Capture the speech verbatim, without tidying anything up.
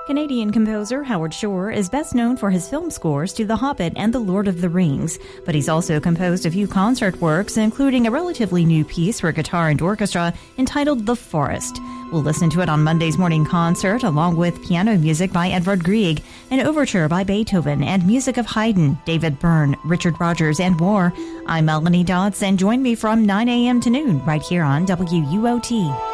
Canadian composer Howard Shore is best known for his film scores to The Hobbit and The Lord of the Rings, but he's also composed a few concert works, including a relatively new piece for guitar and orchestra entitled The Forest. We'll listen to it on Monday's morning concert, along with piano music by Edvard Grieg, an overture by Beethoven, and music of Haydn, David Byrne, Richard Rodgers, and more. I'm Melanie Dodds, and join me from nine a.m. to noon right here on W U O T.